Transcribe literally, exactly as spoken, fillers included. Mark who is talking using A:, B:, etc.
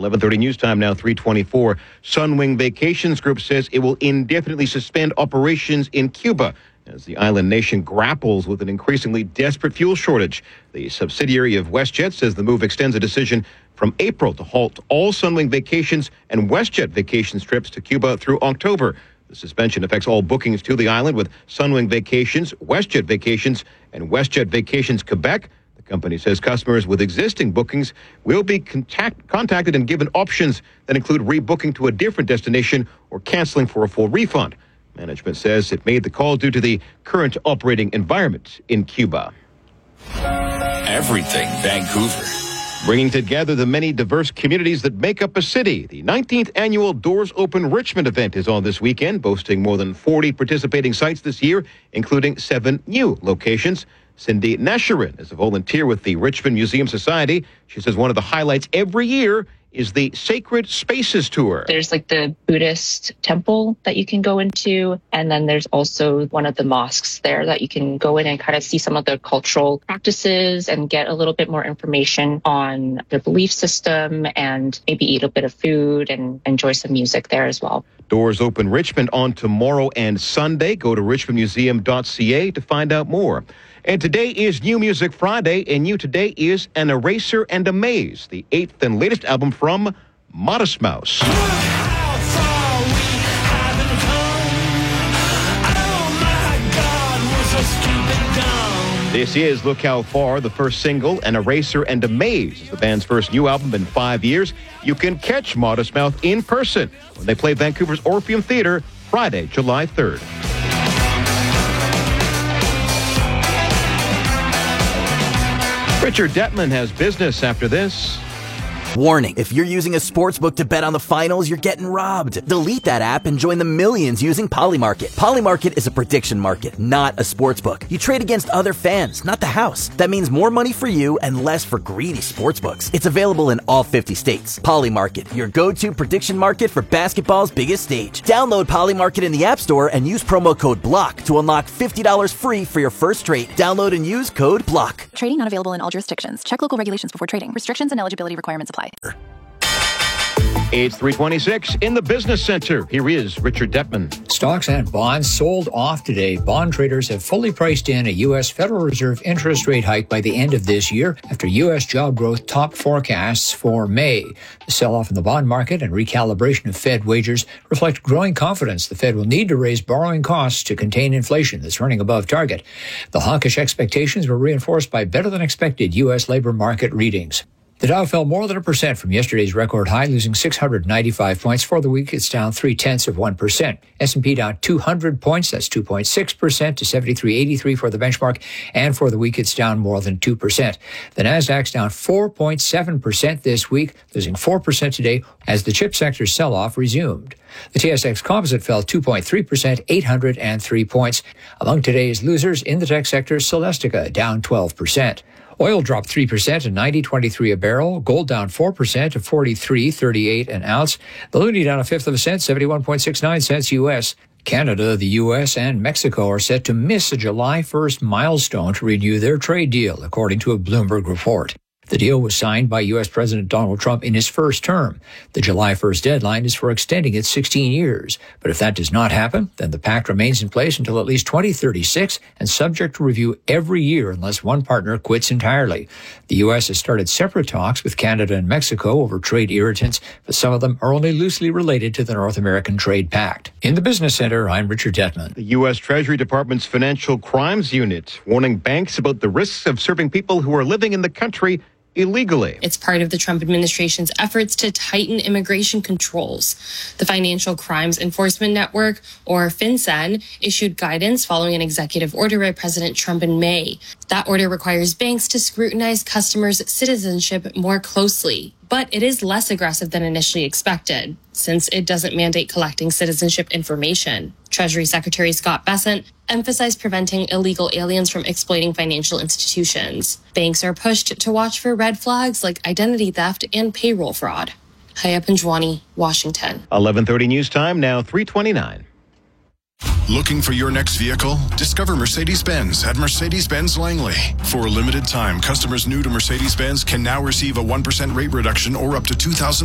A: eleven thirty news time now, three twenty-four. Sunwing Vacations Group says it will indefinitely suspend operations in Cuba as the island nation grapples with an increasingly desperate fuel shortage. The subsidiary of WestJet says the move extends a decision from April to halt all Sunwing Vacations and WestJet vacation trips to Cuba through October. The suspension affects all bookings to the island with Sunwing Vacations, WestJet Vacations, and WestJet Vacations Quebec. The company says customers with existing bookings will be contact- contacted and given options that include rebooking to a different destination or canceling for a full refund. Management says it made the call due to the current operating environment in Cuba.
B: Everything Vancouver.
A: Bringing together the many diverse communities that make up a city. The nineteenth annual Doors Open Richmond event is on this weekend, boasting more than forty participating sites this year, including seven new locations. Cindy Nasharin is a volunteer with the Richmond Museum Society. She says one of the highlights every year is the Sacred Spaces Tour.
C: There's like the Buddhist temple that you can go into, and then there's also one of the mosques there that you can go in and kind of see some of the cultural practices and get a little bit more information on their belief system and maybe eat a bit of food and enjoy some music there as well.
A: Doors Open Richmond on tomorrow and Sunday. Go to richmond museum dot c a to find out more. And today is New Music Friday, and new today is An Eraser and a Maze, the eighth and latest album from Modest Mouse. This is Look How Far, the first single, An Eraser and a Maze is the band's first new album in five years. You can catch Modest Mouse in person when they play Vancouver's Orpheum Theatre Friday, July third. Richard Detman has business after this.
D: Warning, if you're using a sportsbook to bet on the finals, you're getting robbed. Delete that app and join the millions using Polymarket. Polymarket is a prediction market, not a sportsbook. You trade against other fans, not the house. That means more money for you and less for greedy sportsbooks. It's available in all fifty states. Polymarket, your go-to prediction market for basketball's biggest stage. Download Polymarket in the App Store and use promo code BLOCK to unlock fifty dollars free for your first trade. Download and use code BLOCK.
E: Trading not available in all jurisdictions. Check local regulations before trading. Restrictions and eligibility requirements apply.
A: It's three twenty-six in the Business Center. Here is Richard Detman.
F: Stocks and bonds sold off today. Bond traders have fully priced in a U S Federal Reserve interest rate hike by the end of this year after U S job growth topped forecasts for May. The sell-off in the bond market and recalibration of Fed wagers reflect growing confidence the Fed will need to raise borrowing costs to contain inflation that's running above target. The hawkish expectations were reinforced by better-than-expected U S labor market readings. The Dow fell more than a percent from yesterday's record high, losing six hundred ninety-five points. For the week, it's down three-tenths of one percent. S and P down two hundred points, that's two point six percent to seventy-three eighty-three for the benchmark. And for the week, it's down more than two percent. The Nasdaq's down four point seven percent this week, losing four percent today as the chip sector sell-off resumed. The T S X Composite fell two point three percent, eight hundred three points. Among today's losers in the tech sector, Celestica down twelve percent. Oil dropped three percent to ninety twenty-three a barrel. Gold down four percent to forty-three thirty-eight an ounce. The loonie down a fifth of a cent, seventy-one point six nine cents U S. Canada, the U S, and Mexico are set to miss a July first milestone to renew their trade deal, according to a Bloomberg report. The deal was signed by U S President Donald Trump in his first term. The July first deadline is for extending it sixteen years. But if that does not happen, then the pact remains in place until at least twenty thirty-six and subject to review every year unless one partner quits entirely. The U S has started separate talks with Canada and Mexico over trade irritants, but some of them are only loosely related to the North American Trade Pact. In the Business Center, I'm Richard Detman.
A: The U S Treasury Department's Financial Crimes Unit warning banks about the risks of serving people who are living in the country illegally.
G: It's part of the Trump administration's efforts to tighten immigration controls. The Financial Crimes Enforcement Network, or FinCEN, issued guidance following an executive order by President Trump in May. That order requires banks to scrutinize customers' citizenship more closely. But it is less aggressive than initially expected, since it doesn't mandate collecting citizenship information. Treasury Secretary Scott Bessent emphasized preventing illegal aliens from exploiting financial institutions. Banks are pushed to watch for red flags like identity theft and payroll fraud. Haya Panjwani, Washington.
A: eleven thirty news time, now three twenty-nine.
B: Looking for your next vehicle? Discover Mercedes-Benz at Mercedes-Benz Langley. For a limited time, customers new to Mercedes-Benz can now receive a one percent rate reduction or up to two thousand dollars